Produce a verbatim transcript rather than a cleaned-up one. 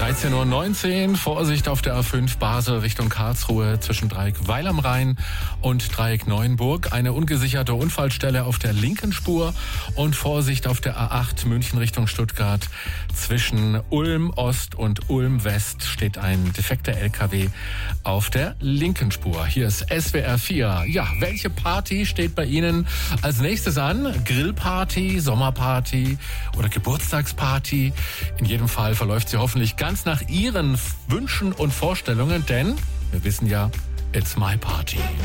dreizehn Uhr neunzehn, Vorsicht auf der A fünf Basel Richtung Karlsruhe zwischen Dreieck Weil am Rhein und Dreieck Neuenburg. Eine ungesicherte Unfallstelle auf der linken Spur und Vorsicht auf der A acht München Richtung Stuttgart. Zwischen Ulm Ost und Ulm West steht ein defekter L K W auf der linken Spur. Hier ist S W R vier. Ja, welche Party steht bei Ihnen als nächstes an? Grillparty, Sommerparty oder Geburtstagsparty? In jedem Fall verläuft sie hoffentlich ganz nach Ihren Wünschen und Vorstellungen, denn wir wissen ja, it's my party.